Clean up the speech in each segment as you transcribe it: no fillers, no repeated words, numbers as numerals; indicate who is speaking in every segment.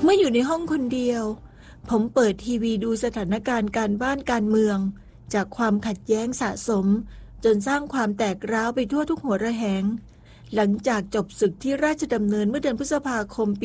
Speaker 1: เมื่ออยู่ในห้องคนเดียวผมเปิดทีวีดูสถานการณ์การบ้านการเมืองจากความขัดแย้งสะสมจนสร้างความแตกร้าวไปทั่วทุกหัวระแหงหลังจากจบศึกที่ราชดำเนินเมื่อเดือนพฤษภาคมปี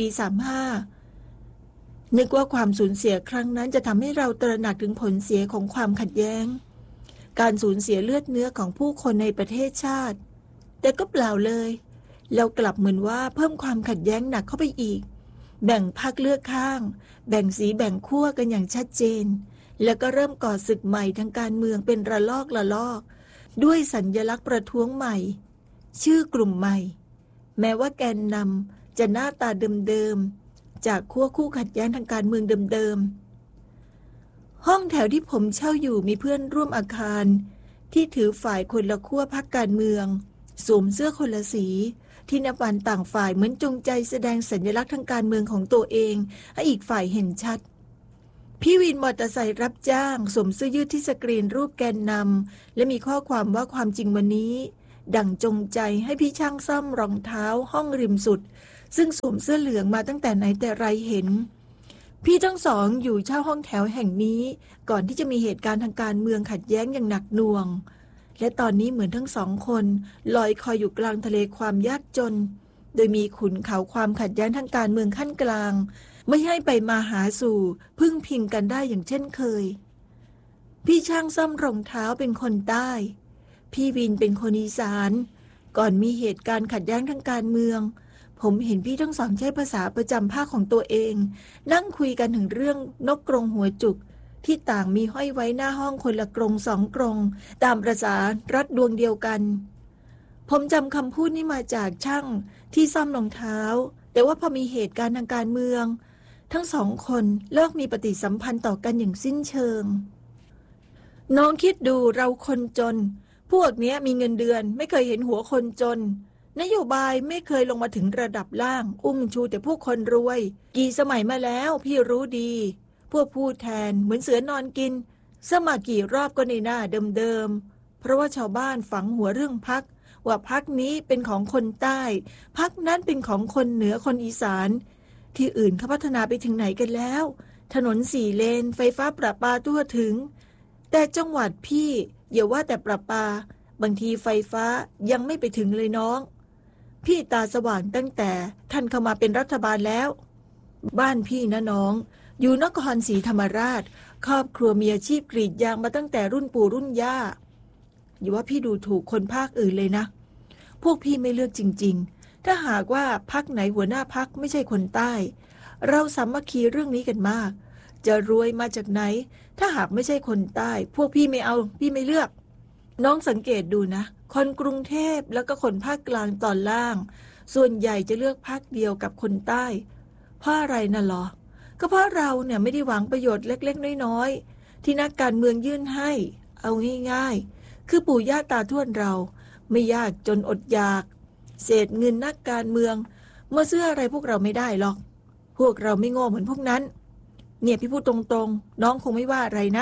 Speaker 1: 35นึกว่าความสูญเสียครั้งนั้นจะทำให้เราตระหนักถึงผลเสียของความขัดแย้งการสูญเสียเลือดเนื้อของผู้คนในประเทศชาติแต่ก็เปล่าเลยเรากลับเหมือนว่าเพิ่มความขัดแย้งหนักเข้าไปอีกแบ่งพรรคเลือกข้างแบ่งสีแบ่งขั้วกันอย่างชัดเจนแล้วก็เริ่มก่อศึกใหม่ทางการเมืองเป็นระลอกด้วยสัญลักษณ์ประท้วงใหม่ชื่อกลุ่มใหม่แม้ว่าแกนนำจะหน้าตาเดิมๆจากขั้วคู่ขัดแย้งทางการเมืองเดิมๆห้องแถวที่ผมเช่าอยู่มีเพื่อนร่วมอาคารที่ถือฝ่ายคนละขั้วพรรคการเมืองสวมเสื้อคนละสีที่นับวันต่างฝ่ายเหมือนจงใจแสดงสัญลักษณ์ทางการเมืองของตัวเองให้อีกฝ่ายเห็นชัดพี่วินมอเตอร์ไซค์รับจ้างสวมเสื้อยืดที่สกรีนรูปแกนนำและมีข้อความว่าความจริงวันนี้ดั่งจงใจให้พี่ช่างซ่อมรองเท้าห้องริมสุดซึ่งสวมเสื้อเหลืองมาตั้งแต่ไหนแต่ไรเห็นพี่ทั้งสองอยู่เช่าห้องแถวแห่งนี้ก่อนที่จะมีเหตุการณ์ทางการเมืองขัดแย้งอย่างหนักหน่วงและตอนนี้เหมือนทั้งสองคนลอยคอยอยู่กลางทะเลความยากจนโดยมีขุนเขาความขัดแย้งทางการเมืองขั้นกลางไม่ให้ไปมาหาสู่พึ่งพิงกันได้อย่างเช่นเคยพี่ช่างซ่อมรองเท้าเป็นคนใต้พี่วินเป็นคนอีสานก่อนมีเหตุการณ์ขัดแย้งทางการเมืองผมเห็นพี่ทั้งสองใช้ภาษาประจำภาคของตัวเองนั่งคุยกันถึงเรื่องนกกรงหัวจุกที่ต่างมีห้อยไว้หน้าห้องคนละกรง2 กรงตามประสารัดดวงเดียวกันผมจำคำพูดนี้มาจากช่างที่ซ่อมรองเท้าแต่ว่าพอมีเหตุการณ์ทางการเมืองทั้งสองคนเลิกมีปฏิสัมพันธ์ต่อกันอย่างสิ้นเชิงน้องคิดดูเราคนจนพวกเนี้ยมีเงินเดือนไม่เคยเห็นหัวคนจนนโยบายไม่เคยลงมาถึงระดับล่างอุ้มชูแต่พวกคนรวยกี่สมัยมาแล้วพี่รู้ดีพวกผู้แทนเหมือนเสือนอนกินสมัครกี่รอบก็ในหน้าเดิมๆเพราะว่าชาวบ้านฝังหัวเรื่องพรรคว่าพรรคนี้เป็นของคนใต้พรรคนั้นเป็นของคนเหนือคนอีสานที่อื่นเขาพัฒนาไปถึงไหนกันแล้วถนน4 เลนไฟฟ้าประปาทั่วถึงแต่จังหวัดพี่อย่าว่าแต่ประปาบางทีไฟฟ้ายังไม่ไปถึงเลยน้องพี่ตาสว่างตั้งแต่ท่านเข้ามาเป็นรัฐบาลแล้วบ้านพี่นะน้องอยู่นครศรีธรรมราชครอบครัวมีอาชีพกรีดยางมาตั้งแต่รุ่นปู่รุ่นย่าอย่าว่าพี่ดูถูกคนภาคอื่นเลยนะพวกพี่ไม่เลือกจริงๆถ้าหากว่าพรรคไหนหัวหน้าพรรคไม่ใช่คนใต้เราสามัคคีเรื่องนี้กันมากจะรวยมาจากไหนถ้าหากไม่ใช่คนใต้พวกพี่ไม่เอาพี่ไม่เลือกน้องสังเกตดูนะคนกรุงเทพแล้วก็คนภาคกลางตอนล่างส่วนใหญ่จะเลือกพรรคเดียวกับคนใต้เพราะอะไรน่ะหรอก็เพราะเราเนี่ยไม่ได้หวังประโยชน์เล็กๆน้อยๆที่นักการเมืองยื่นให้เอาง่ายๆคือปู่ย่าตาทวดเราไม่ยากจนอดอยากเศษเงินนักการเมืองมาซื้ออะไรพวกเราไม่ได้หรอกพวกเราไม่โง่เหมือนพวกนั้นเนี่ยพี่พูดตรงๆน้องคงไม่ว่าอะไรนะ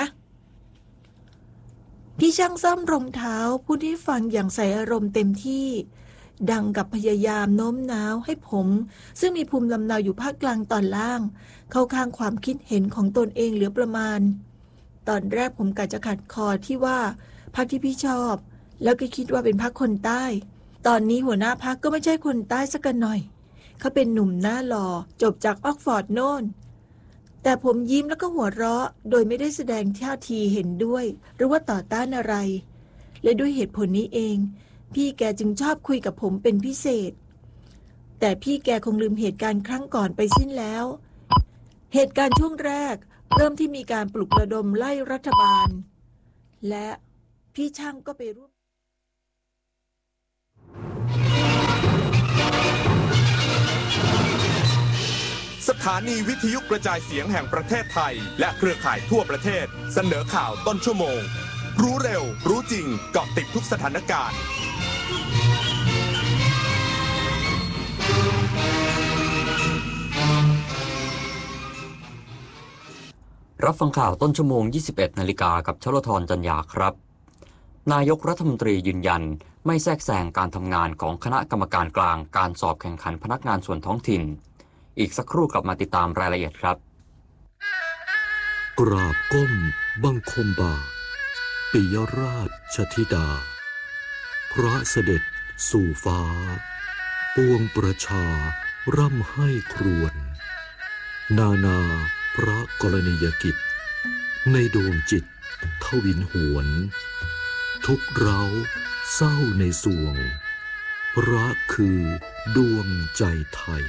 Speaker 1: พี่ช่างซ่อมรองเท้าพูดให้ฟังอย่างใส่อารมณ์เต็มที่ดังกับพยายามโน้มน้าวให้ผมซึ่งมีภูมิลำเนาอยู่ภาคกลางตอนล่างเข้าข้างความคิดเห็นของตนเองเหลือประมาณตอนแรกผมกะจะขัดคอที่ว่าพรรคที่พี่ชอบแล้วก็คิดว่าเป็นพรรคคนใต้ตอนนี้หัวหน้าพรรคก็ไม่ใช่คนใต้สักกันหน่อยเขาเป็นหนุ่มหน้าหล่อจบจากออกฟอร์ดโน่นแต่ผมยิ้มแล้วก็หัวเราะโดยไม่ได้แสดงท่าทีเห็นด้วยหรือว่าต่อต้านอะไรและด้วยเหตุผลนี้เองพี่แกจึงชอบคุยกับผมเป็นพิเศษแต่พี่แกคงลืมเหตุการณ์ครั้งก่อนไปสิ้นแล้วเหตุการณ์ช่วงแรกเริ่มที่มีการปลุกระดมไล่รัฐบาลและพี่ช่างก็ไปร่วม
Speaker 2: สถานีวิทยุกระจายเสียงแห่งประเทศไทยและเครือข่ายทั่วประเทศเสนอข่าวต้นชั่วโมงรู้เร็วรู้จริงเกาะติดทุกสถานการณ์
Speaker 3: รับฟังข่าวต้นชั่วโมง 21 นาฬิกากับชลธร จันยาครับนายกรัฐมนตรียืนยันไม่แทรกแซงการทำงานของคณะกรรมการกลางการสอบแข่งขันพนักงานส่วนท้องถิ่นอีกสักครู่กลับมาติดตามรายละเอียดครับ
Speaker 4: กราบก้มบังคมบาทปิยราชธิดาพระเสด็จสู่ฟ้าปวงประชาร่ำให้ครวญนานาพระกรณียกิจในดวงจิตทวินหวนทุกเร้าเศร้าในสวงรักคือดวงใจไทย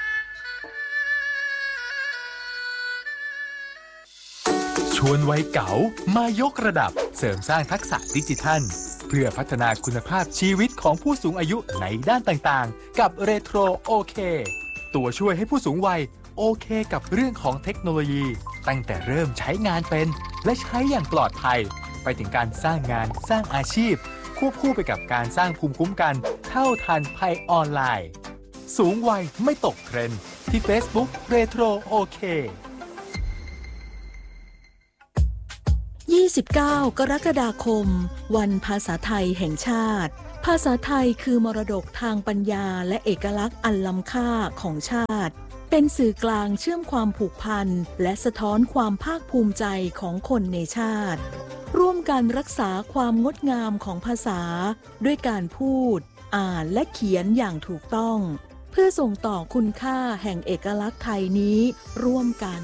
Speaker 5: ชวนวัยเก๋ามายกระดับเสริมสร้างทักษะดิจิทัลเพื่อพัฒนาคุณภาพชีวิตของผู้สูงอายุในด้านต่างๆกับเรโทรโอเคตัวช่วยให้ผู้สูงวัยโอเคกับเรื่องของเทคโนโลยีตั้งแต่เริ่มใช้งานเป็นและใช้อย่างปลอดภัยไปถึงการสร้างงานสร้างอาชีพควบคู่ไปกับการสร้างภูมิคุ้มกันเท่าทันภัยออนไลน์สูงวัยไม่ตกเทรนด์ที่ Facebook เรโทรโอเค
Speaker 6: 29 กรกฎาคมวันภาษาไทยแห่งชาติภาษาไทยคือมรดกทางปัญญาและเอกลักษณ์อันล้ำค่าของชาติเป็นสื่อกลางเชื่อมความผูกพันและสะท้อนความภาคภูมิใจของคนในชาติร่วมกันรักษาความงดงามของภาษาด้วยการพูดอ่านและเขียนอย่างถูกต้องเพื่อส่งต่อคุณค่าแห่งเอกลักษณ์ไทยนี้ร่วมกัน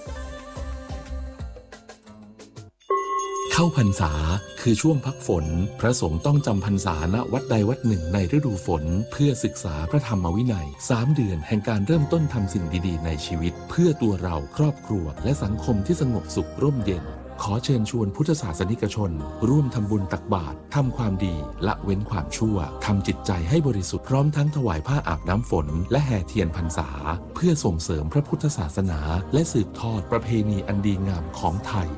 Speaker 7: เข้าพรรษาคือช่วงพักฝนพระสงฆ์ต้องจำพรรษาณวัดใดวัดหนึ่งในฤดูฝนเพื่อศึกษาพระธรรมวินัย3 เดือนแห่งการเริ่มต้นทำสิ่งดีๆในชีวิตเพื่อตัวเราครอบครัวและสังคมที่สงบสุขร่มเย็นขอเชิญชวนพุทธศาสนิกชนร่วมทำบุญตักบาตรทำความดีละเว้นความชั่วทำจิตใจให้บริสุทธิ์พร้อมทั้งถวายผ้าอาบน้ำฝนและแห่เทียนพรรษาเพื่อส่งเสริมพระพุทธศาสนาและสืบทอดประเพณีอันดีงามของไทย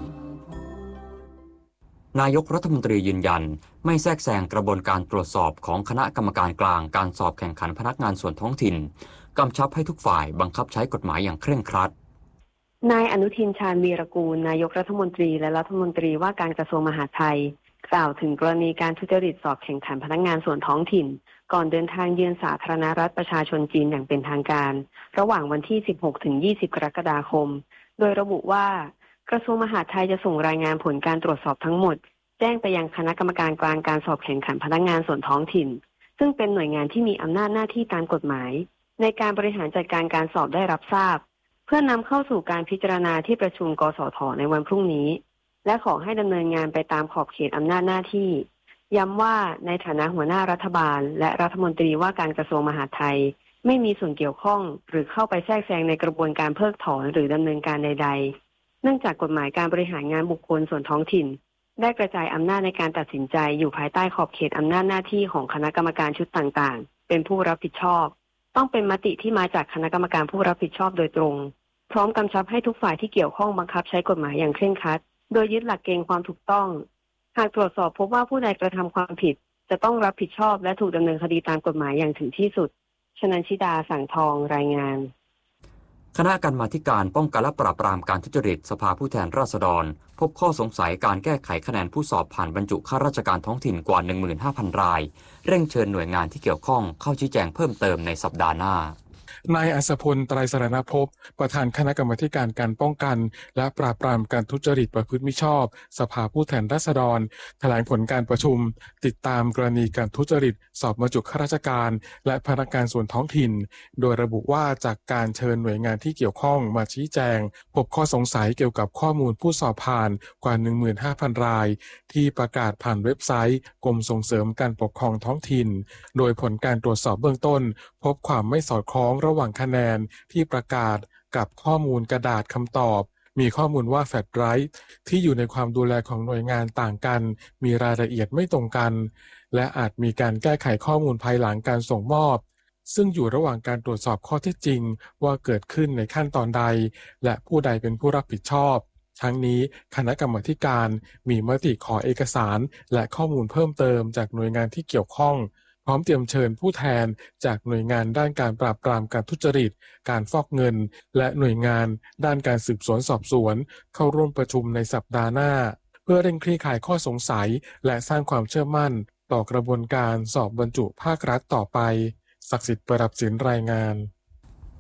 Speaker 3: นายกรัฐมนตรียืนยันไม่แทรกแซงกระบวนการตรวจสอบของคณะกรรมการกลางการสอบแข่งขันพนักงานส่วนท้องถิ่นกำชับให้ทุกฝ่ายบังคับใช้กฎหมายอย่างเคร่งครัด
Speaker 8: นายอนุทินชาญวีรกูลนายกรัฐมนตรีและรัฐมนตรีว่าการกระทรวงมหาดไทยกล่าวถึงกรณีการทุจริตสอบแข่งขันพนักงานส่วนท้องถิ่นก่อนเดินทางเยือนสาธารณรัฐประชาชนจีนอย่างเป็นทางการระหว่างวันที่ 16-20 กรกฎาคมโดยระบุว่ากระทรวงมหาดไทยจะส่งรายงานผลการตรวจสอบทั้งหมดแจ้งไปยังคณะกรรมการกลางการสอบแข่งขันพนักงานส่วนท้องถิ่นซึ่งเป็นหน่วยงานที่มีอำนาจหน้าที่ตามกฎหมายในการบริหารจัดการการสอบได้รับทราบเพื่อนำเข้าสู่การพิจารณาที่ประชุมกสท.ในวันพรุ่งนี้และขอให้ดำเนินงานไปตามขอบเขตอำนาจหน้าที่ย้ำว่าในฐานะหัวหน้ารัฐบาลและรัฐมนตรีว่าการกระทรวงมหาดไทยไม่มีส่วนเกี่ยวข้องหรือเข้าไปแทรกแซงในกระบวนการเพิกถอนหรือดำเนินการใดๆเนื่องจากกฎหมายการบริหารงานบุคคลส่วนท้องถิ่นได้กระจายอำนาจในการตัดสินใจอยู่ภายใต้ขอบเขตอำนาจหน้าที่ของคณะกรรมการชุดต่างๆเป็นผู้รับผิดชอบต้องเป็นมติที่มาจากคณะกรรมการผู้รับผิดชอบโดยตรงพร้อมกำชับให้ทุกฝ่ายที่เกี่ยวข้องบังคับใช้กฎหมายอย่างเคร่งครัดโดยยึดหลักเกณฑ์ความถูกต้องหากตรวจสอบพบว่าผู้ใดกระทำความผิดจะต้องรับผิดชอบและถูกดำเนินคดีตามกฎหมายอย่างถึงที่สุดชนันชิดาสังทองรายงาน
Speaker 3: คณะกรรมาธิการป้องกันและปราบปรามการทุจริตสภาผู้แทนราษฎรพบข้อสงสัยการแก้ไขคะแนนผู้สอบผ่านบรรจุข้าราชการท้องถิ่นกว่า 15,000 รายเร่งเชิญหน่วยงานที่เกี่ยวข้องเข้าชี้แจงเพิ่มเติมในสัปดาห์หน้าน
Speaker 9: ายอัศพล ไตรสรณภพประธานคณะกรรมาธิการการป้องกันและปราบปรามการทุจริตประพฤติมิชอบสภาผู้แทนราษฎรแถลงผลการประชุมติดตามกรณีการทุจริตสอบบรรจุข้าราชการและพนักงานส่วนท้องถิ่นโดยระบุว่าจากการเชิญหน่วยงานที่เกี่ยวข้องมาชี้แจงพบข้อสงสัยเกี่ยวกับข้อมูลผู้สอบผ่านกว่า 15,000 รายที่ประกาศผ่านเว็บไซต์กรมส่งเสริมการปกครองท้องถิ่นโดยผลการตรวจสอบเบื้องต้นพบความไม่สอดคล้องระหว่างคะแนนที่ประกาศกับข้อมูลกระดาษคำตอบมีข้อมูลว่าแฟลชไดรฟ์ที่อยู่ในความดูแลของหน่วยงานต่างกันมีรายละเอียดไม่ตรงกันและอาจมีการแก้ไขข้อมูลภายหลังการส่งมอบซึ่งอยู่ระหว่างการตรวจสอบข้อเท็จจริงว่าเกิดขึ้นในขั้นตอนใดและผู้ใดเป็นผู้รับผิดชอบทั้งนี้คณะกรรมาธิการมีมติขอเอกสารและข้อมูลเพิ่มเติมจากหน่วยงานที่เกี่ยวข้องพร้อมเตรียมเชิญผู้แทนจากหน่วยงานด้านการปราบปรามการทุจริตการฟอกเงินและหน่วยงานด้านการสืบสวนสอบสวนเข้าร่วมประชุมในสัปดาห์หน้าเพื่อเร่งคลี่คลายข้อสงสัยและสร้างความเชื่อมั่นต่อกระบวนการสอบบรรจุภาครัฐต่อไปศักดิ์สิทธิ์ประดับศิลป์รายงาน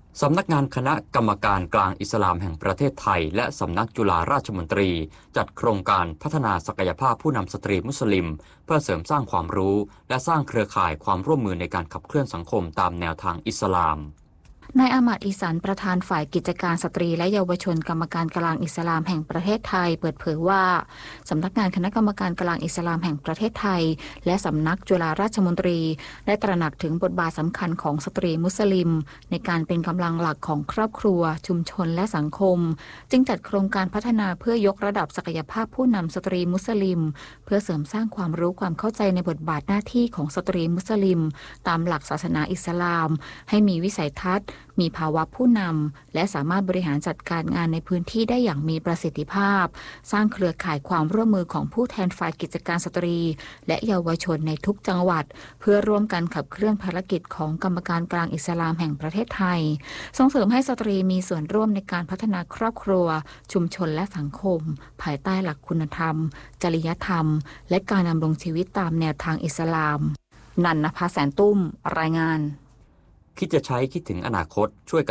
Speaker 3: สำนักงานคณะกรรมการกลางอิสลามแห่งประเทศไทยและสำนักจุฬาราชมนตรีจัดโครงการพัฒนาศักยภาพผู้นำสตรีมุสลิมเพื่อเสริมสร้างความรู้และสร้างเครือข่ายความร่วมมือในการขับเคลื่อนสังคมตามแนวทางอิสลาม
Speaker 10: นายอามัดอิสันประธานฝ่ายกิจการสตรีและเยาวชนกรรมการกลางอิสลามแห่งประเทศไทยเปิดเผยว่าสำนักงานคณะกรรมการกลางอิสลามแห่งประเทศไทยและสำนักจุฬาราชมนตรีได้ตระหนักถึงบทบาทสำคัญของสตรีมุสลิมในการเป็นกำลังหลักของครอบครัวชุมชนและสังคมจึงจัดโครงการพัฒนาเพื่อยกระดับศักยภาพผู้นำสตรีมุสลิมเพื่อเสริมสร้างความรู้ความเข้าใจในบทบาทหน้าที่ของสตรีมุสลิมตามหลักศาสนาอิสลามให้มีวิสัยทัศน์มีภาวะผู้นำและสามารถบริหารจัดการงานในพื้นที่ได้อย่างมีประสิทธิภาพสร้างเครือข่ายความร่วมมือของผู้แทนฝ่ายกิจการสตรีและเยาวชนในทุกจังหวัดเพื่อร่วมกันขับเคลื่อนภารกิจของกรรมการกลางอิสลามแห่งประเทศไทยส่งเสริมให้สตรีมีส่วนร่วมในการพัฒนาครอบครัวชุมชนและสังคมภายใต้หลักคุณธรรมจริยธรรมและการดำรงชีวิตตามแนวทางอิสลามนันนภาแสนตุ้มรายงาน
Speaker 3: คิดจะใช้คิดถึงอนาคตช่วย